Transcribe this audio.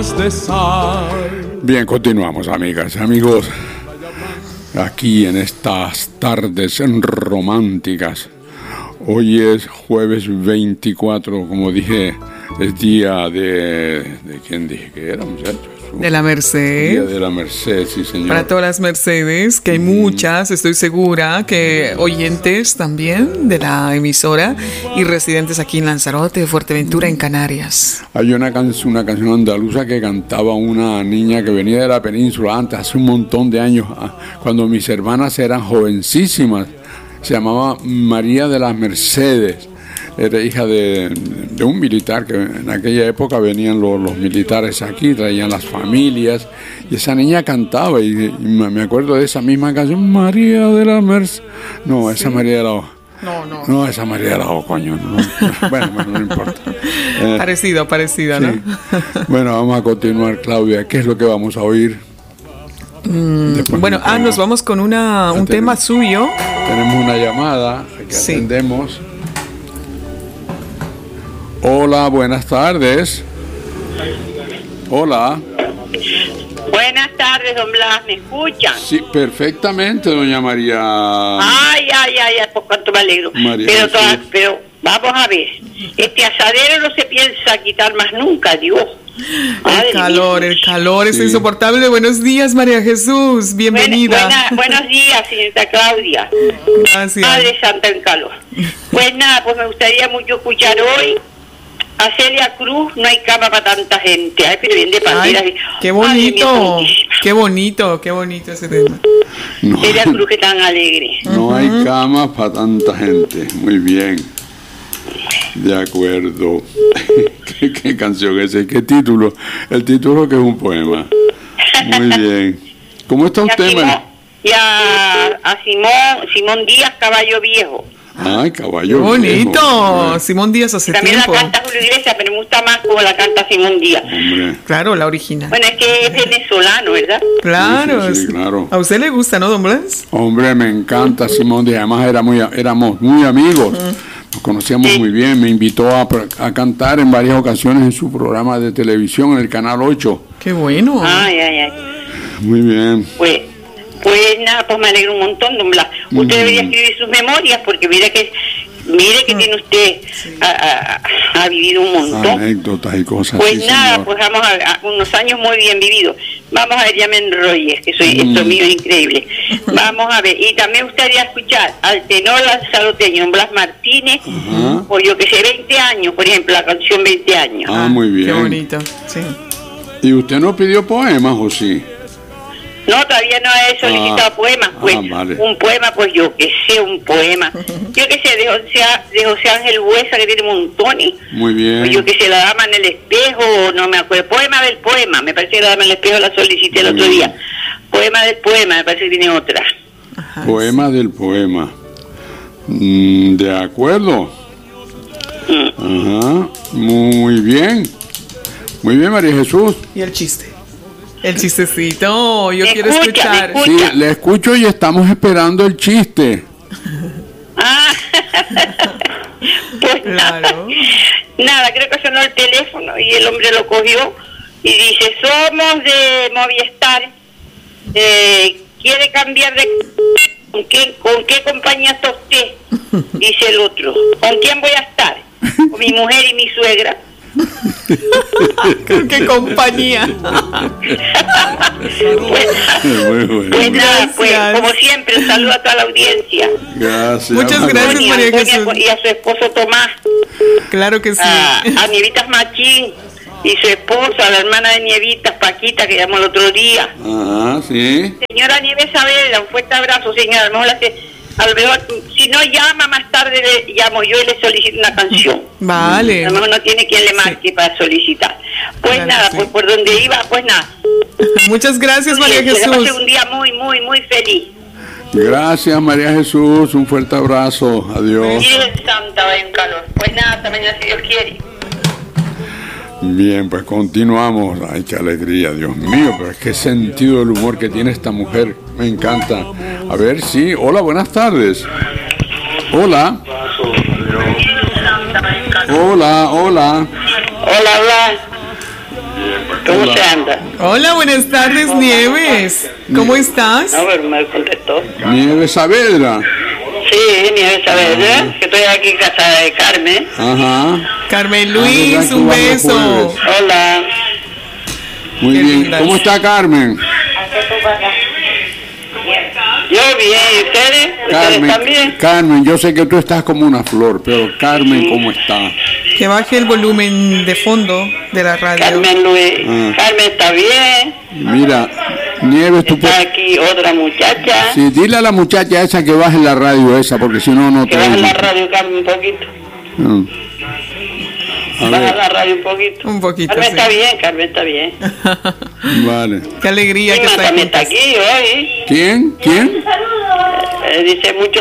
Bien, continuamos, amigas y amigos, aquí en estas tardes románticas. Hoy es jueves 24, como dije, es día de ¿quién dije que era, muchachos? De la Merced. Día de la Merced, sí, señor. Para todas las Mercedes, que hay muchas, estoy segura, que oyentes también de la emisora y residentes aquí en Lanzarote, Fuerteventura, en Canarias. Hay una canción andaluza que cantaba una niña que venía de la península antes, hace un montón de años, cuando mis hermanas eran jovencísimas. Se llamaba María de las Mercedes. Era hija de un militar, que en aquella época venían los militares aquí, traían las familias, y esa niña cantaba, y me acuerdo de esa misma canción, María de la Mercedes. No, esa María de la... No, esa María de la coño. No. Bueno, no importa. Parecida, sí. ¿no? Bueno, vamos a continuar, Claudia. ¿Qué es lo que vamos a oír? Bueno, nos vamos con un tema suyo. Tenemos una llamada que atendemos. Hola, buenas tardes. Hola. Buenas tardes, don Blas, ¿me escuchan? Sí, perfectamente, doña María. Ay, por cuánto me alegro. María, pero vamos a ver, este asadero no se piensa quitar más nunca, Dios. El calor es insoportable. Buenos días, María Jesús, bienvenida. Buenos días, señorita Claudia. Gracias. Madre Santa en calor. Pues nada, pues me gustaría mucho escuchar hoy a Celia Cruz, No hay cama para tanta gente. Ay, pero bien de panderas. Qué bonito, qué bonito ese tema. No, Celia Cruz, que tan alegre. No hay cama para tanta gente. Muy bien. De acuerdo. ¿Qué canción es esa? ¿Qué título? El título que es un poema. Muy bien. ¿Cómo está usted, María? Y a Simón Díaz, Caballo Viejo. Ay, Caballo bonito. Viejo. Simón Díaz hace también tiempo. También la canta Julio Iglesias, pero me gusta más como la canta Simón Díaz. Hombre. Claro, la original. Bueno, es que es venezolano, ¿verdad? Claro, sí, claro. ¿A usted le gusta, no, don Blas? Hombre, me encanta Simón Díaz. Además, éramos muy amigos. Nos conocíamos muy bien. Me invitó a cantar en varias ocasiones en su programa de televisión en el Canal 8. ¡Qué bueno! Ay. Muy bien. Pues nada, pues me alegro un montón, don Blas. Usted debería escribir sus memorias, porque mire que tiene usted, ha vivido un montón. Anécdotas y cosas. Pues sí, nada, señor. pues vamos a unos años muy bien vividos. Vamos a ver, ya me enrolles, que esto mío es increíble. Vamos a ver, y también me gustaría escuchar al tenor lanzaroteño, don Blas Martínez, o yo que sé, 20 años, por ejemplo, la canción 20 años. Muy bien. Qué bonito, sí. ¿Y usted no pidió poemas o sí? No, todavía no he solicitado poemas, pues vale. Un poema, pues yo que sé, un poema. Yo que sé, de José Ángel Buesa, que tiene montones. Muy bien. Pues yo que sé, La Dama en el Espejo, no me acuerdo. Poema del poema, me parece que La Dama en el Espejo la solicité el otro día. Poema del poema, me parece que tiene otra. Ajá, poema del poema. De acuerdo. Ajá. Muy bien. Muy bien, María Jesús. ¿Y el chiste? El chistecito, yo quiero escucha. escuchar. Sí, le escucho y estamos esperando el chiste. Pues claro. Nada, creo que sonó el teléfono y el hombre lo cogió y dice, somos de Movistar, ¿quiere cambiar de... ¿Con qué compañía está usted? Dice el otro, ¿con quién voy a estar? Con mi mujer y mi suegra. ¿Con qué compañía? Pues nada, pues como siempre, un saludo a toda la audiencia. Gracias. Muchas gracias, María Jesús. Y a su esposo Tomás. Claro que sí. A Nievitas Machín y su esposa, la hermana de Nievitas, Paquita, que llamó el otro día. Sí. Señora Nieves Saavedra, un fuerte abrazo, señora. A lo mejor, si no llama más tarde, le llamo yo y le solicito una canción. Vale. A lo mejor no tiene quien le marque para solicitar. Pues claro, nada, pues por donde iba, pues nada. Muchas gracias, María Jesús. Que pase un día muy, muy, muy feliz. Gracias, María Jesús. Un fuerte abrazo. Adiós. Virgen Santa, vaya en calor. Pues nada, hasta mañana si Dios quiere. Bien, pues continuamos. Ay, qué alegría, Dios mío, pero es que sentido del humor que tiene esta mujer, me encanta. A ver, sí, hola, buenas tardes. Hola. Hola. Hola. ¿Cómo Hola. se anda? Hola, buenas tardes, Nieves. ¿Cómo estás? No, pero me contestó. Nieves Saavedra. Sí, Nieves Saavedra, que estoy aquí en casa de Carmen. Ajá. Carmen ¿verdad Luis, que un vas los beso. jueves? Hola. Muy Qué bien. linda. ¿Cómo está Carmen? Yo bien, ¿y ustedes? ¿Ustedes también? Carmen, yo sé que tú estás como una flor, pero Carmen, ¿cómo está? Que baje el volumen de fondo de la radio. Carmen Luis. Ah. Carmen está bien. Mira, Nieves, tú Está puedes... aquí otra muchacha. Sí, dile a la muchacha esa que baje la radio esa, porque si no, no Que te baja oye. la radio, Carmen, un poquito. A Baja ver, la radio un poquito. Un poquito, Carmen sí. está bien, Carmen está bien. vale. Qué alegría que Irma está también está juntas. aquí hoy. ¿Quién? ¿Quién? Dice mucho